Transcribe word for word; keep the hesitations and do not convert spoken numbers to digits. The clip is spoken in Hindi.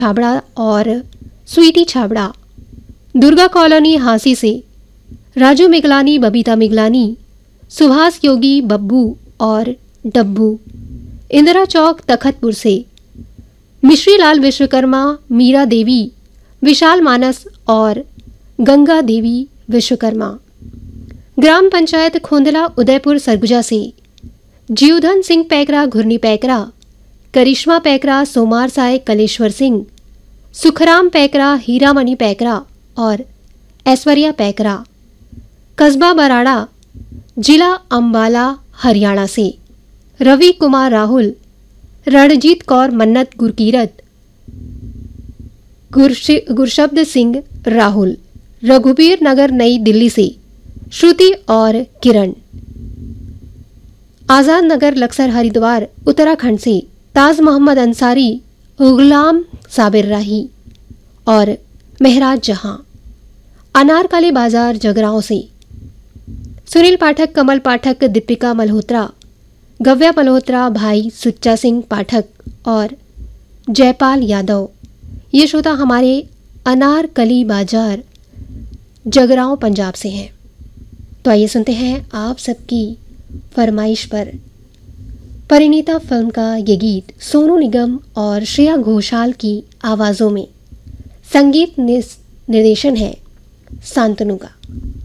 छाबड़ा और स्वीटी छाबड़ा, दुर्गा कॉलोनी हांसी से राजू मिगलानी, बबीता मिगलानी, सुभाष योगी, बब्बू और डब्बू, इंदिरा चौक तखतपुर से मिश्री लाल विश्वकर्मा, मीरा देवी, विशाल मानस और गंगा देवी विश्वकर्मा, ग्राम पंचायत खोंदला उदयपुर सरगुजा से जीवधन सिंह पैकरा, घुरनी पैकरा, करिश्मा पैकरा, सोमार साय, कलेश्वर सिंह, सुखराम पैकरा, हीरामणि पैकरा और ऐश्वर्या पैकरा, कस्बा बराड़ा, जिला अंबाला, हरियाणा से रवि कुमार राहुल, रणजीत कौर, मन्नत गुरकीरत, गुरशब्द सिंह राहुल, रघुबीर नगर नई दिल्ली से श्रुति और किरण, आज़ाद नगर लक्सर हरिद्वार उत्तराखंड से ताज मोहम्मद अंसारी, गुलाम साबिर राही और महराज जहां, अनारकली बाजार जगरांव से सुनील पाठक, कमल पाठक, दीपिका मल्होत्रा, गव्या मल्होत्रा, भाई सुच्चा सिंह पाठक और जयपाल यादव। ये श्रोता हमारे अनारकली बाजार जगरांव पंजाब से हैं। तो आइए सुनते हैं आप सबकी फरमाइश पर परिणीता फिल्म का ये गीत सोनू निगम और श्रेया घोषाल की आवाज़ों में। संगीत निर्देशन है शांतनु का।